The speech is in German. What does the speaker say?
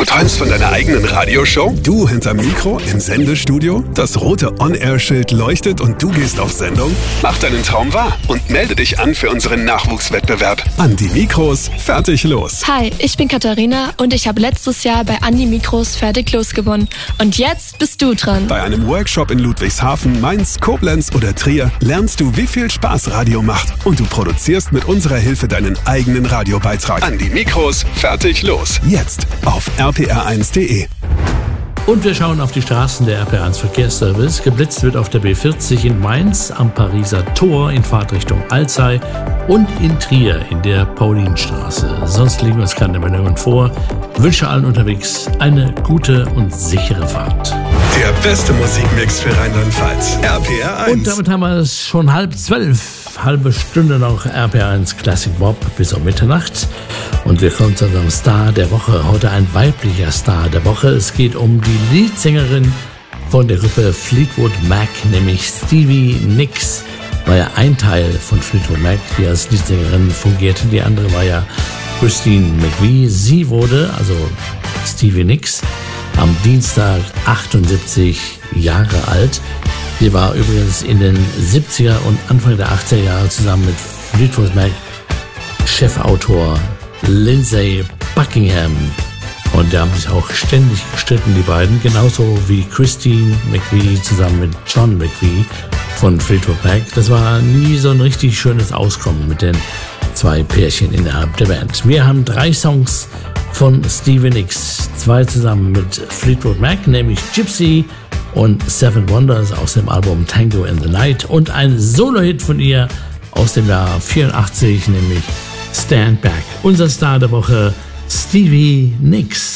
Du träumst von deiner eigenen Radioshow? Du hinterm Mikro im Sendestudio? Das rote On-Air-Schild leuchtet und du gehst auf Sendung? Mach deinen Traum wahr und melde dich an für unseren Nachwuchswettbewerb. An die Mikros, fertig, los. Hi, ich bin Katharina und ich habe letztes Jahr bei An die Mikros fertig los gewonnen. Und jetzt bist du dran. Bei einem Workshop in Ludwigshafen, Mainz, Koblenz oder Trier lernst du, wie viel Spaß Radio macht. Und du produzierst mit unserer Hilfe deinen eigenen Radiobeitrag. An die Mikros, fertig, los. Jetzt auf rpr1.de. Und wir schauen auf die Straßen der RPR1 Verkehrsservice. Geblitzt wird auf der B40 in Mainz, am Pariser Tor in Fahrtrichtung Alzey und in Trier in der Paulinstraße. Sonst liegen uns keine Meldungen vor. Wünsche allen unterwegs eine gute und sichere Fahrt. Der beste Musikmix für Rheinland-Pfalz. RPR1. Und damit haben wir es schon 11:30. Halbe Stunde noch RPR1 Classic Bob bis um Mitternacht. Und wir kommen zu unserem Star der Woche. Heute ein weiblicher Star der Woche. Es geht um die Leadsängerin von der Gruppe Fleetwood Mac, nämlich Stevie Nicks. War ja ein Teil von Fleetwood Mac, die als Leadsängerin fungierte. Die andere war ja Christine McVie. Sie wurde, also Stevie Nicks, am Dienstag 78 Jahre alt. Sie war übrigens in den 70er und Anfang der 80er Jahre zusammen mit Fleetwood Mac Chefautor Lindsey Buckingham. Und die haben sich auch ständig gestritten, die beiden. Genauso wie Christine McVie zusammen mit John McVie von Fleetwood Mac. Das war nie so ein richtig schönes Auskommen mit den zwei Pärchen innerhalb der Band. Wir haben 3 Songs von Stevie Nicks. 2 zusammen mit Fleetwood Mac, nämlich Gypsy und Seven Wonders aus dem Album Tango in the Night. Und ein Solo-Hit von ihr aus dem Jahr 84, nämlich Stand Back. Unser Star der Woche, Stevie Nicks.